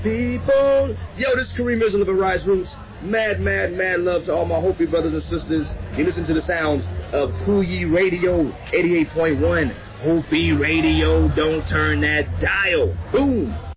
People, yo, this is Kareem Mills of the Rise Roots. Mad love to all my Hopi brothers and sisters. You listen to the sounds of Kuyi Radio 88.1. Hopi Radio, don't turn that dial. Boom.